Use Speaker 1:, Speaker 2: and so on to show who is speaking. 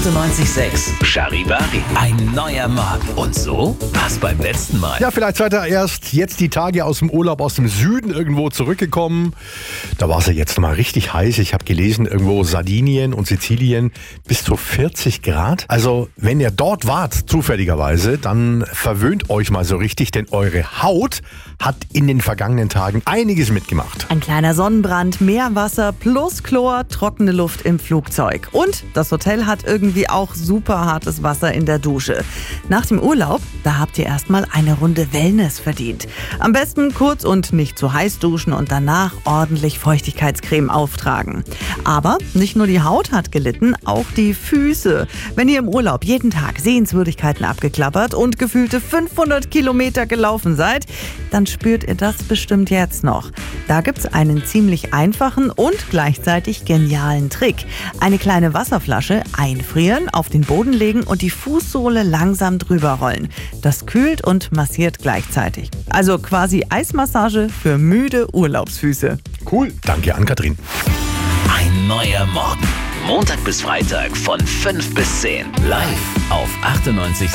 Speaker 1: 98.6 Charivari. Ein neuer Morgen. Und so war's beim letzten Mal.
Speaker 2: Ja, vielleicht seid ihr erst jetzt die Tage aus dem Urlaub aus dem Süden irgendwo zurückgekommen. Da war es ja jetzt mal richtig heiß. Ich habe gelesen, irgendwo Sardinien und Sizilien bis zu 40 Grad. Also, wenn ihr dort wart, zufälligerweise, dann verwöhnt euch mal so richtig, denn eure Haut hat in den vergangenen Tagen einiges mitgemacht.
Speaker 3: Ein kleiner Sonnenbrand, Meerwasser plus Chlor, trockene Luft im Flugzeug. Und das Hotel hat irgendwie auch super hartes Wasser in der Dusche. Nach dem Urlaub, da habt ihr erstmal eine Runde Wellness verdient. Am besten kurz und nicht zu heiß duschen und danach ordentlich Feuchtigkeitscreme auftragen. Aber nicht nur die Haut hat gelitten, auch die Füße. Wenn ihr im Urlaub jeden Tag Sehenswürdigkeiten abgeklappert und gefühlte 500 Kilometer gelaufen seid, dann spürt ihr das bestimmt jetzt noch. Da gibt's einen ziemlich einfachen und gleichzeitig genialen Trick. Eine kleine Wasserflasche einfrieren, auf den Boden legen und die Fußsohle langsam drüber rollen. Das kühlt und massiert gleichzeitig. Also quasi Eismassage für müde Urlaubsfüße.
Speaker 2: Cool, danke Ann-Kathrin.
Speaker 1: Ein neuer Morgen. Montag bis Freitag von 5 bis 10. Live auf 98.6